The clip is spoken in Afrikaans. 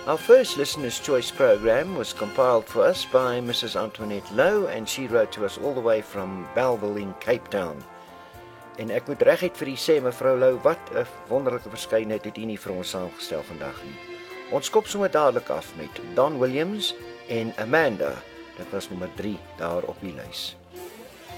Our first Listener's Choice program was compiled for us by Mrs. Antoinette Lowe, and she wrote to us all the way from Bellville in Cape Town. En ek moet reguit vir u sê, mevrou Lou, wat 'n wonderlike verskeidenheid het u nie vir ons saamgestel vandag nie. Ons kop sommer dadelik af met Don Williams en Amanda. Dit was nommer 3 daar op die lys.